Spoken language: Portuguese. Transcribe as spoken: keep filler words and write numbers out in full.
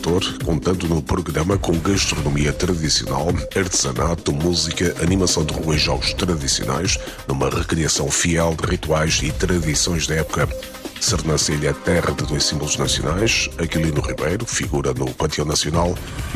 contando no programa com gastronomia tradicional, artesanato, música, animação de rua e jogos tradicionais, numa recriação fiel de rituais e tradições da época. Sernancelha, terra de dois símbolos nacionais, Aquilino Ribeiro, figura no Panteão Nacional,